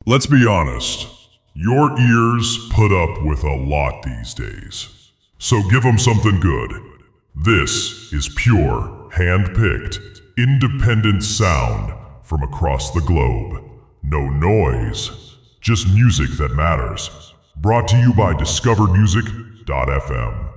Let's be honest. Your ears put up with a lot these days. So give them something good. This is pure, hand-picked, independent sound from across the globe. No noise, just music that matters. Brought to you by discovermusic.fm.